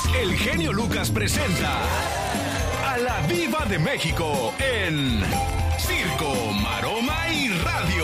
el genio Lucas presenta a la Diva de México en Circo, Maroma y Radio.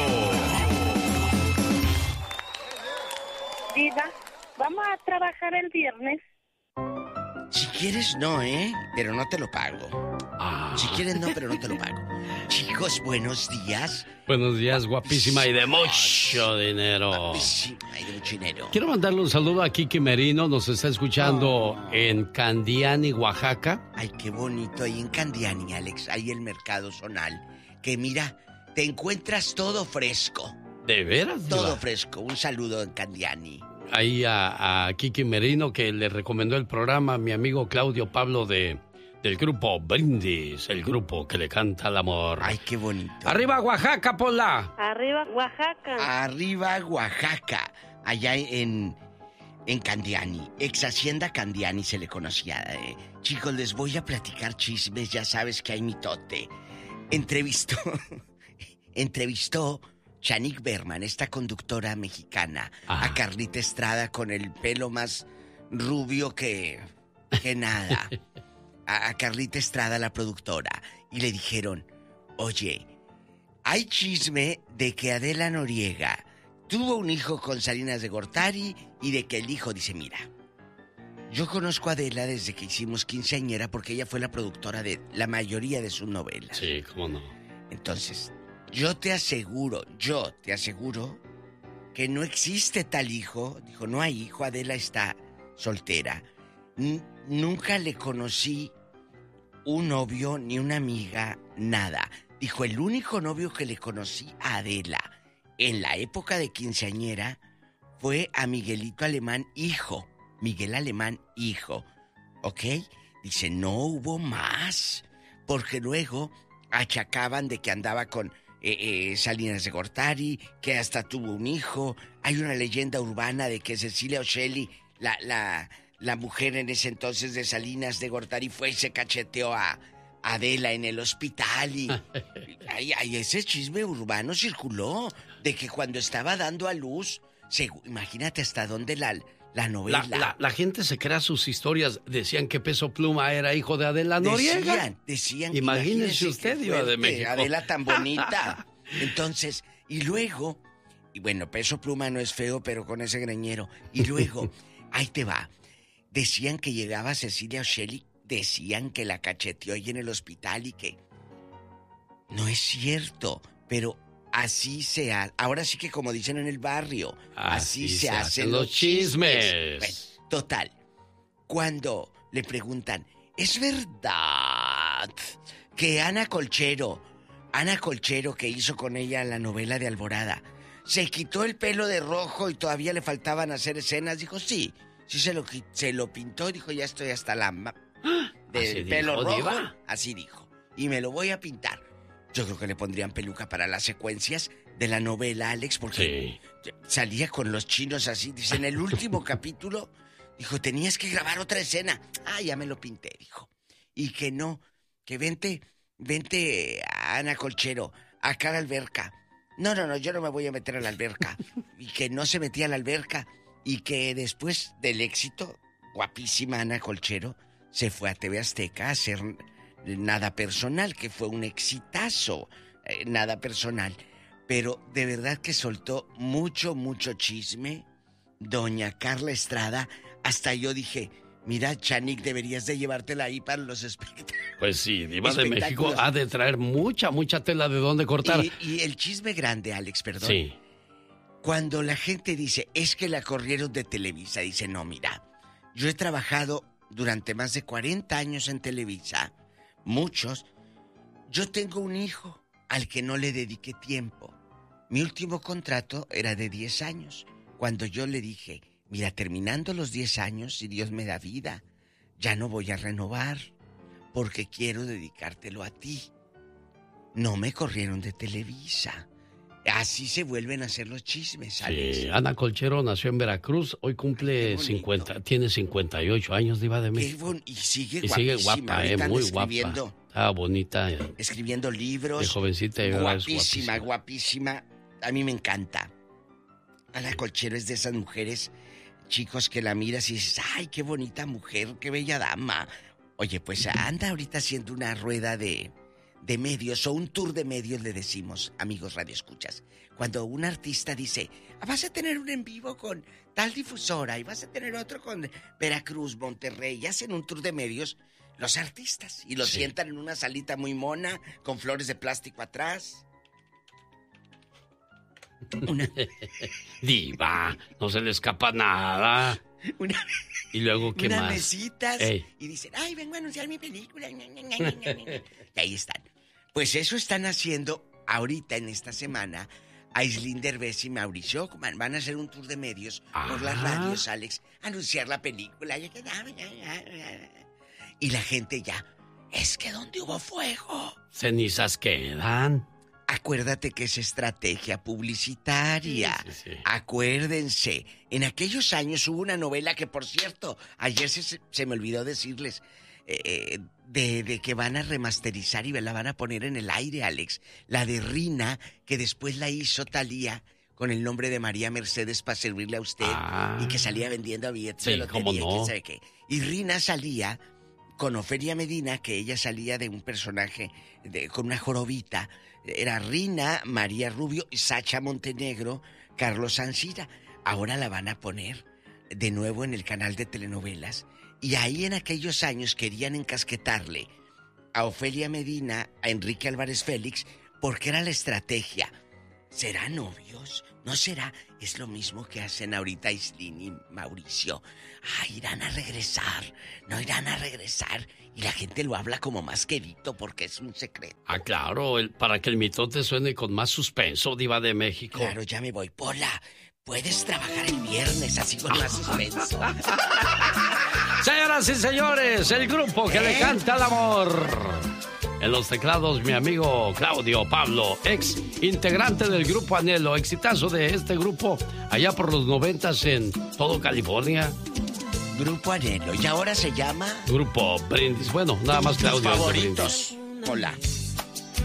Diva, ¿vamos a trabajar el viernes? Si quieres, no, pero no te lo pago. Si quieres, no, pero no te lo pago. Chicos, buenos días. Buenos días, guapísima y de mucho dinero. Guapísima y de mucho dinero. Quiero mandarle un saludo a Kiki Merino, nos está escuchando en Candiani, Oaxaca. Ay, qué bonito, ahí en Candiani, Alex, ahí el mercado zonal. Que mira, te encuentras todo fresco. ¿De veras? Todo Diva? fresco, un saludo en Candiani. Ahí a Kiki Merino, que le recomendó el programa a mi amigo Claudio Pablo del grupo Brindis, el grupo que le canta al amor. Ay, qué bonito. ¡Arriba, Oaxaca, Pola! Arriba, Oaxaca. Arriba, Oaxaca, allá en Candiani, ex Hacienda Candiani se le conocía. Chicos, les voy a platicar chismes, ya sabes que hay mitote. Entrevistó Chanik Berman, esta conductora mexicana, a Carlita Estrada con el pelo más rubio que nada. A Carlita Estrada, la productora, y le dijeron, oye, hay chisme de que Adela Noriega tuvo un hijo con Salinas de Gortari y de que el hijo dice, mira, yo conozco a Adela desde que hicimos quinceañera porque ella fue la productora de la mayoría de sus novelas. Sí, cómo no. Entonces, yo te aseguro que no existe tal hijo. Dijo, no hay hijo, Adela está soltera. Nunca le conocí un novio ni una amiga, nada. Dijo, el único novio que le conocí a Adela en la época de quinceañera fue a Miguelito Alemán, hijo. Miguel Alemán, hijo. ¿Ok? Dice, no hubo más. Porque luego achacaban de que andaba con Salinas de Gortari, que hasta tuvo un hijo. Hay una leyenda urbana de que Cecilia Ocelli, la mujer en ese entonces de Salinas de Gortari, fue y se cacheteó a Adela en el hospital y ese chisme urbano circuló de que cuando estaba dando a luz, imagínate hasta dónde la novela. La gente se crea sus historias. Decían que Peso Pluma era hijo de Adela Noriega. Decían. Imagínese usted, Diva de México. Adela tan bonita. Entonces, y luego, y bueno, Peso Pluma no es feo, pero con ese greñero. Y luego, ahí te va. Decían que llegaba Cecilia Ocelli, decían que la cacheteó ahí en el hospital y que no es cierto, pero así se hace. Ahora sí que como dicen en el barrio, así se hacen los chismes. Bueno, total, cuando le preguntan, ¿es verdad que Ana Colchero que hizo con ella la novela de Alborada, se quitó el pelo de rojo y todavía le faltaban hacer escenas? Dijo, sí se lo pintó, dijo, ya estoy hasta la del pelo rojo. Diva. Así dijo, y me lo voy a pintar. Yo creo que le pondrían peluca para las secuencias de la novela, Alex, porque salía con los chinos así. Dice, en el último capítulo, dijo, tenías que grabar otra escena. Ya me lo pinté, dijo. Y que no, que vente a Ana Colchero, acá a la alberca. No, yo no me voy a meter a la alberca. Y que no se metía a la alberca. Y que después del éxito, guapísima Ana Colchero se fue a TV Azteca a hacer Nada Personal, que fue un exitazo. Nada Personal. Pero de verdad que soltó mucho chisme doña Carla Estrada. Hasta yo dije, mira, Chanik, deberías de llevártela ahí para los espectáculos. Pues sí, Diva de México ha de traer mucha tela de dónde cortar. Y el chisme grande, Alex, perdón. Sí. Cuando la gente dice, es que la corrieron de Televisa, dice, no, mira, yo he trabajado durante más de 40 años en Televisa, muchos. Yo tengo un hijo al que no le dediqué tiempo. Mi último contrato era de 10 años. Cuando yo le dije, mira, terminando los 10 años, si Dios me da vida, ya no voy a renovar, porque quiero dedicártelo a ti. No me corrieron de Televisa. Así se vuelven a hacer los chismes, Alex. Sí, Ana Colchero nació en Veracruz, hoy cumple 50, tiene 58 años, Diva de México. Y sigue guapa, muy guapa. Está bonita. Escribiendo libros. De jovencita y guapísima. A mí me encanta. Ana Colchero es de esas mujeres, chicos, que la miras y dices, ay, qué bonita mujer, qué bella dama. Oye, pues anda ahorita haciendo una rueda de medios o un tour de medios, le decimos, amigos radioescuchas. Cuando un artista dice, vas a tener un en vivo con tal difusora y vas a tener otro con Veracruz, Monterrey, y hacen un tour de medios los artistas y los sientan en una salita muy mona con flores de plástico atrás. Diva, no se le escapa nada. Y luego, ¿qué unas más? Mesitas. Y dicen, ay, vengo a anunciar mi película. Y ahí están. Pues eso están haciendo ahorita en esta semana Aislinn Derbez y Mauricio Ockman. Van a hacer un tour de medios por las radios, Alex, anunciar la película. Y la gente ya, es que donde hubo fuego, cenizas quedan. Acuérdate que es estrategia publicitaria. Sí. Acuérdense, en aquellos años hubo una novela que, por cierto, ayer se me olvidó decirles, de que van a remasterizar y la van a poner en el aire, Alex. La de Rina, que después la hizo Thalía con el nombre de María Mercedes para servirle a usted y que salía vendiendo billetes de lotería, ¿cómo no? ¿Quién sabe qué? Y Rina salía con Ofelia Medina, que ella salía de un personaje con una jorobita. Era Rina, María Rubio, Sacha Montenegro, Carlos Ancira. Ahora la van a poner de nuevo en el canal de telenovelas. Y ahí en aquellos años querían encasquetarle a Ofelia Medina, a Enrique Álvarez Félix, porque era la estrategia. ¿Serán novios? ¿No será? Es lo mismo que hacen ahorita Aislinn y Mauricio. Irán a regresar, no irán a regresar. Y la gente lo habla como más quedito porque es un secreto. Claro, para que el mitote suene con más suspenso, Diva de México. Claro, ya me voy. Pola, puedes trabajar el viernes así con más suspenso. Señoras y señores, el grupo que le canta al amor. En los teclados, mi amigo Claudio Pablo, ex integrante del grupo Anhelo, exitazo de este grupo allá por los 90s en todo California. Grupo Anhelo, y ahora se llama... Grupo Brindis. Bueno, nada más Claudio. Favoritos. Hola.